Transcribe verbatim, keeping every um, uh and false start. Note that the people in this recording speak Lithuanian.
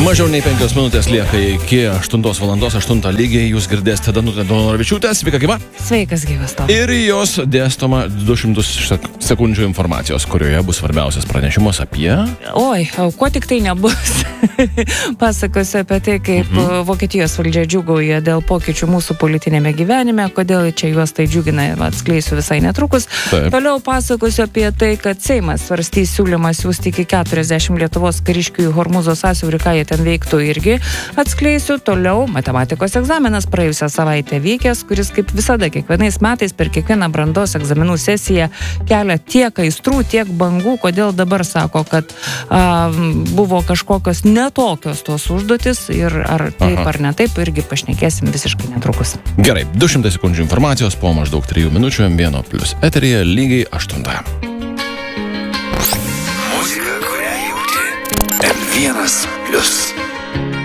Mažiau nei penkios minutės lieka iki aštuntos valandos, aštuntą lygiai jūs girdėsite Danutę Donoravičiūtę. Sveika, gyva. Sveikas, gyvas tau. Ir jos dėstoma du šimtus sekundžių informacijos, kurioje bus svarbiausias pranešimas apie... Oi, ko tik tai nebus. Pasakosiu apie tai, kaip mhm. Vokietijos valdžia džiūgauja dėl pokyčių mūsų politinėme gyvenime, kodėl čia juos tai džiugina, atskleisiu visai netrukus. Taip. Toliau pasakosiu apie tai, kad Seimas svarstys siūlymą siųsti iki keturiasdešimt Lietuvos kariškių į Hormūzo sąsiaurį, ką jie ten veiktų, irgi atskleisiu. Toliau matematikos egzaminas praėjusią savaitę vykęs, kuris kaip visada kiekvienais metais per kiekvieną brandos egzaminų sesiją kelia tiek aistrų, tiek bangų, kodėl dabar sako, kad a, buvo kažkokios netokios tos užduotis ir ar taip Aha. ar ne taip, irgi pašnekėsim visiškai netrukus. Gerai, du šimtai sekundžių informacijos po maždaug trijų minučių M vieno plius eteryje lygiai aštuntą. Muzika, kurią jauti M vienas plius.